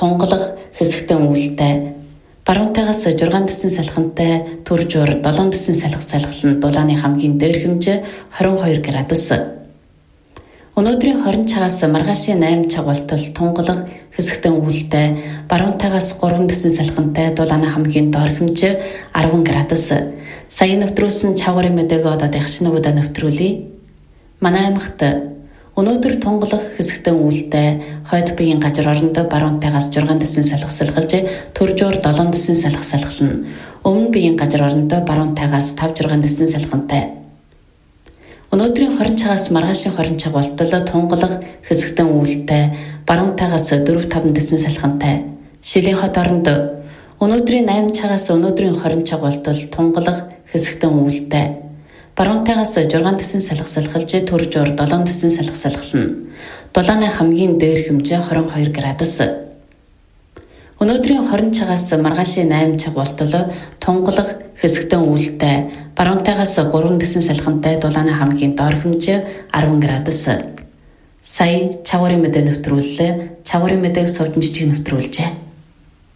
тунгалаг хэсэгтэн үүлтэй баруунтайгаас 6 дэсэн салхинтай төржөөр 7 дэсэн салхил нь дулааны хамгийн дээр хэмжээ 22 градус. Өнөөдрийн 20 цагаас маргаашийн 8 цаг болтол тунгалаг хэсэгтэн үүлтэй баруунтайгаас 3 дэсэн салхинтай дулааны хамгийн доор хэмжээ 10 градус. Сая нэвтрүүлсэн чавгарын мэдээг одоо дахин нэвтрүүлье. Манай аймагт өнөөдөр тунгалаг хэсэгтэн үүлтэй хойд биеийн газар орондоо баруунтайгаас 6 дэсэн салхилж төржөөр 7 дэсэн салхилна. Өмнө биеийн газар орондоо баруунтайгаас 5-6 дэсэн салхинтай. Өнөөдрийн 20 цагаас маргаашийн 20 цаг болтол тунгалаг хэсэгтэн үүлтэй баруунтайгаас 4-5 дэсэн салхинтай. Шилийн хот оронд өнөөдрийн 8 цагаас өнөөдрийн 20 цаг болтол тунгалаг хэсэгтэн үүлтэй баруунтайгаас 6 дэсэн салхилж төржөөр 7 дэсэн салхилна. Дулааны хамгийн дээр хэмжээ 22 градус. Өнөөдрийн 20 цагаас маргаашийн 8 цаг болтол тунгалаг хэсэгтэн үүлтэй баруунтайгаас 3 дэсэн салхинтай дулааны хамгийн доор хэмжээ 10 градус. Сая чавгарын мэдээ нэвтрүүллээ. Чавгарын мэдээг сувднчиг нэвтрүүлжээ.